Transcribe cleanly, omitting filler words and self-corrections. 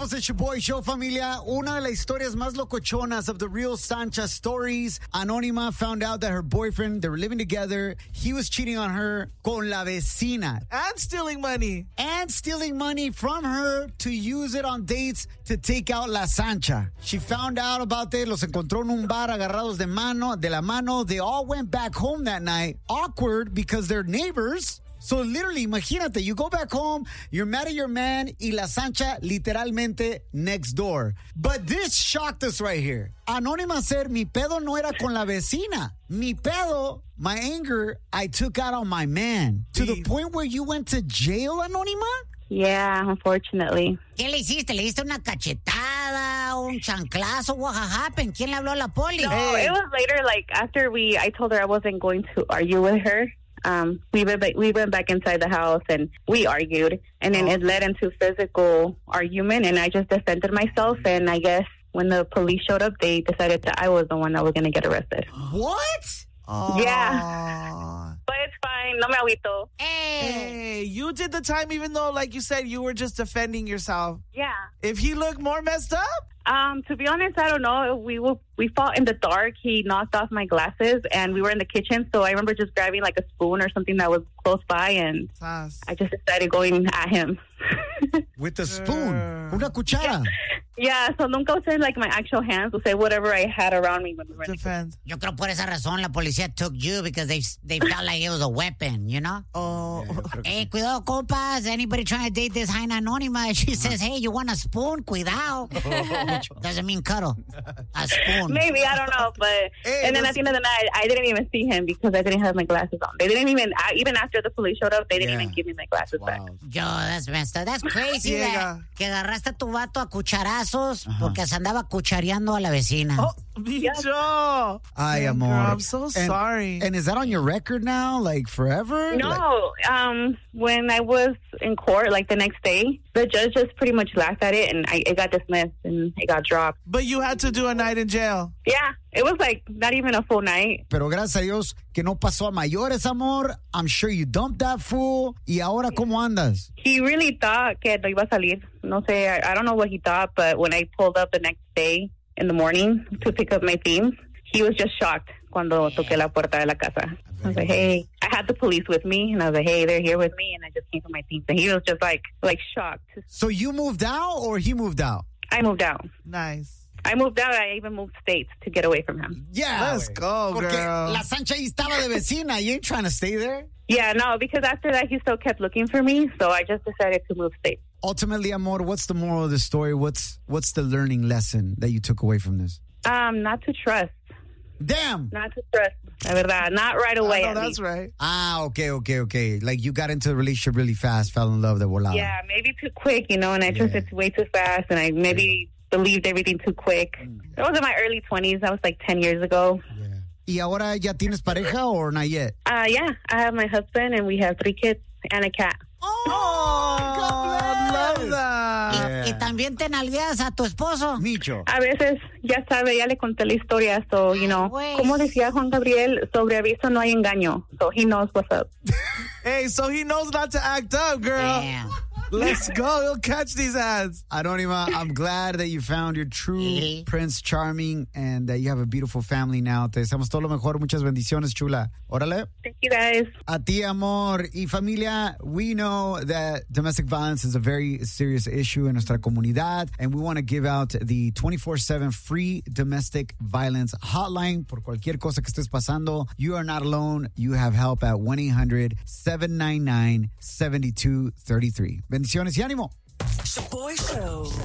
Regresamos a Your Boy Show, familia. Una de las historias más locochonas of the real Sancha stories. Anónima found out that her boyfriend, they were living together. He was cheating on her con la vecina. And stealing money. And stealing money from her to use it on dates to take out la Sancha. She found out about it. Los encontró en un bar agarrados de la mano. They all went back home that night. Awkward because they're neighbors. So literally, imagínate, you go back home, you're mad at your man, y la Sancha literalmente next door. But this shocked us right here. Anónima said, mi pedo no era con la vecina. Mi pedo, my anger, I took out on my man. To the point where you went to jail, Anónima? Yeah, unfortunately. ¿Qué le hiciste? ¿Le diste una cachetada, un chanclazo? What happened? ¿Quién le habló a la poli? No, it was later, like, after I told her I wasn't going to argue with her. We went back inside the house and we argued, and then it led into physical argument, and I just defended myself, and I guess when the police showed up, they decided that I was the one that was going to get arrested. What? Yeah. But it's fine. No me agüito. Hey, you did the time even though, like you said, you were just defending yourself. Yeah. If he looked more messed up? To be honest, I don't know. We fought in the dark. He knocked off my glasses, and we were in the kitchen. So I remember just grabbing like a spoon or something that was close by, and I just decided going at him. With the spoon? Una cuchara? Yeah, so nunca usé like my actual hands. Usé whatever I had around me when we were in the kitchen. Yo creo por esa razón la policía took you because they felt like it was a weapon, you know? Oh. Hey, cuidado, compas. Anybody trying to date this Jaina Anónima? She says, hey, you want a spoon? Cuidado. Doesn't mean cuddle. A spoon. Maybe, I don't know. But and then at the end of the night, I didn't even see him because I didn't have my glasses on. They didn't even after the police showed up, they didn't even give me my glasses back. Yo, that's messed up. That's crazy que agarraste a tu vato a cucharazos porque se andaba cuchareando a la vecina. Oh, bicho. Ay, amor. Girl, I'm so sorry. And is that on your record now, like forever? No. When I was in court, like the next day, the judge just pretty much laughed at it, and it got dismissed and it got dropped. But you had to do a night in jail. Yeah. It was like not even a full night. Pero gracias a Dios que no pasó a mayores, amor. I'm sure you dumped that fool. ¿Y ahora cómo andas? He really thought que no iba a salir. No sé, I don't know what he thought, but when I pulled up the next day in the morning to pick up my things, he was just shocked cuando toqué la puerta de la casa. I was like, hey, I had the police with me, and I was like, hey, they're here with me, and I just came for my things. And he was just like shocked. So you moved out or he moved out? I moved out. Nice. I moved out. I even moved states to get away from him. Yeah. Let's go, Porque girl. la Sancha ahí estaba de vecina. You ain't trying to stay there? Yeah, no, because after that, he still kept looking for me, so I just decided to move states. Ultimately, amor, what's the moral of the story? What's the learning lesson that you took away from this? Not to trust. Damn. Not to trust. La verdad. Not right away. I know, that's right. Okay. Like you got into the relationship really fast, fell in love de volada. Yeah, maybe too quick, and I trusted way too fast, and I maybe believed everything too quick. It was in my early 20s. That was like 10 years ago. ¿Y ahora ya tienes pareja or not yet? Yeah, I have my husband, and we have 3 kids and a cat. Oh, I love that. Y también te nalgueas a tu esposo. Micho. A veces, ya sabe, ya le conté la historia, so, como decía Juan Gabriel, sobre aviso no hay engaño, so he knows what's up. Hey, so he knows not to act up, girl. Damn. Let's go. He'll catch these ads. Anónima, I'm glad that you found your true Prince Charming and that you have a beautiful family now. Te deseamos todo lo mejor. Muchas bendiciones, chula. Órale. Thank you, guys. A ti, amor. Y familia, we know that domestic violence is a very serious issue in nuestra comunidad, and we want to give out the 24/7 free domestic violence hotline por cualquier cosa que estés pasando. You are not alone. You have help at 1-800-799-7233. Bendiciones y ánimo. Boy Show.